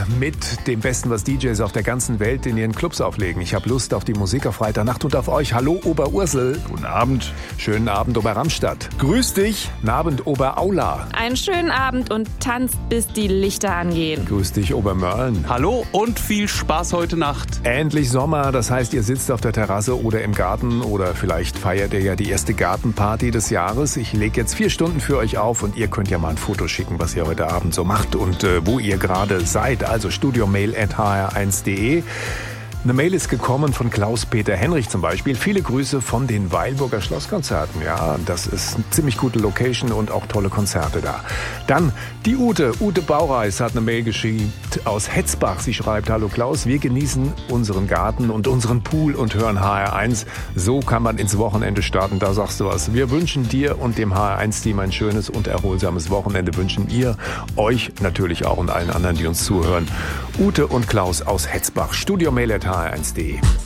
mit dem Besten, was DJs auf der ganzen Welt in ihren Clubs auflegen. Ich habe Lust auf die Musik auf Freitagnacht und auf euch. Hallo Oberursel. Guten Abend. Schönen Abend Oberramstadt. Grüß dich. Guten Abend Oberaula. Einen schönen Abend und tanzt, bis die Lichter angehen. Grüß dich Obermörlen. Hallo und viel Spaß heute Nacht. Endlich Sommer, das heißt, ihr sitzt auf der Terrasse oder im Garten oder vielleicht feiert ihr ja die erste Gartenparty des Jahres. Ich lege jetzt 4 Stunden für euch auf und ihr könnt ja mal ein Foto schicken, was ihr heute Abend so macht und wo ihr gerade seid. Also studiomail@hr1.de. Eine Mail ist gekommen von Klaus-Peter Henrich zum Beispiel. Viele Grüße von den Weilburger Schlosskonzerten. Ja, das ist eine ziemlich gute Location und auch tolle Konzerte da. Dann die Ute Baureis hat eine Mail geschickt aus Hetzbach. Sie schreibt, hallo Klaus, wir genießen unseren Garten und unseren Pool und hören HR1. So kann man ins Wochenende starten, da sagst du was. Wir wünschen dir und dem HR1-Team ein schönes und erholsames Wochenende. Wünschen ihr euch natürlich auch und allen anderen, die uns zuhören. Ute und Klaus aus Hetzbach. Studiomail@hr1.de.